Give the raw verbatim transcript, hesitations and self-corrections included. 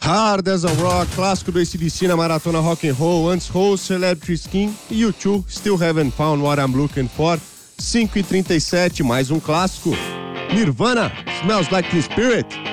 Hard as a Rock, clássico do A C D C na maratona Rock and Roll. Antes, Hole, Celebrity Skin e U dois, Still Haven't Found What I'm Looking For. cinco e trinta e sete, mais um clássico. Nirvana, Smells Like Teen Spirit.